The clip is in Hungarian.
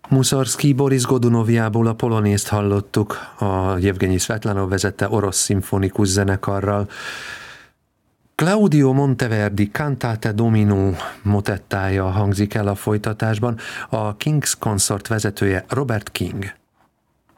Mussorgsky Boris Godunoviából a polonészt hallottuk, a Jevgenyi Szvetlanov vezette orosz szimfonikus zenekarral. Claudio Monteverdi Cantate Domino motettája hangzik el a folytatásban, a King's Consort vezetője Robert King.